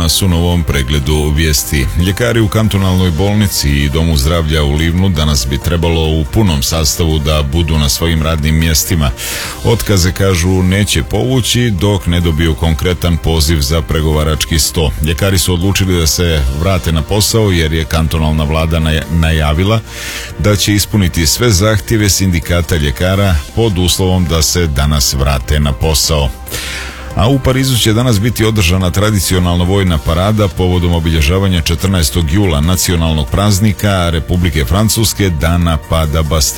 danas u novom pregledu vijesti. Ljekari u kantonalnoj bolnici i domu zdravlja u Livnu danas bi trebalo u punom sastavu da budu na svojim radnim mjestima. Otkaze, kažu, neće povući dok ne dobiju konkretan poziv za pregovarački sto. Ljekari su odlučili da se vrate na posao jer je kantonalna vlada najavila da će ispuniti sve zahtjeve sindikata ljekara pod uslovom da se danas vrate na posao. A u Parizu će danas biti održana tradicionalna vojna parada povodom obilježavanja 14. jula, nacionalnog praznika Republike Francuske, dana pada Bastille.